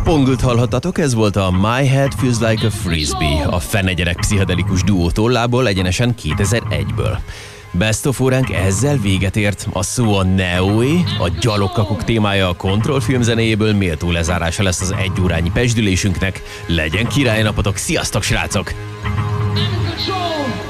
Pongult hallhattatok, ez volt a My Head Feels Like a Frisbee, a Fene gyerek pszichedelikus duó tollából, egyenesen 2001-ből. Best of óránk ezzel véget ért, a szó a Neoé, a gyalogkakuk témája a Control film zenéjéből méltó lezárása lesz az egyórányi pesdülésünknek. Legyen királynapotok, sziasztok srácok!